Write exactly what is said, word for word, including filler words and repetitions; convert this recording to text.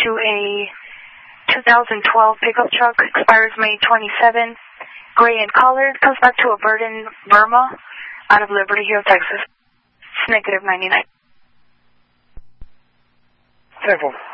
to a two thousand twelve pickup truck, expires May twenty-seventh, gray and colored, comes back to a Burden, Burma, out of Liberty Hill, Texas. It's negative ninety-nine. ten four.